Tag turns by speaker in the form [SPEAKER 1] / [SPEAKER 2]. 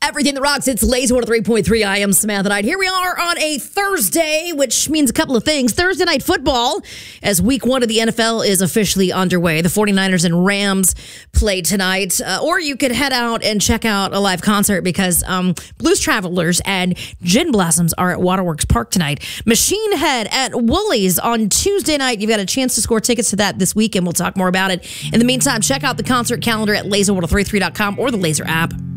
[SPEAKER 1] Everything that rocks, it's Lazy 103.3. I am Samantha Knight. Here we are on a Thursday, which means a couple of things. Thursday night football, as week one of the NFL is officially underway. The 49ers and Rams play tonight. Or you could head out and check out a live concert because Blues Travelers and Gin Blossoms are at Waterworks Park tonight. Machine Head at Woolies on Tuesday night. You've got a chance to score tickets to that this weekend. We'll talk more about it. In the meantime, check out the concert calendar at laser1033.com or the Laser app.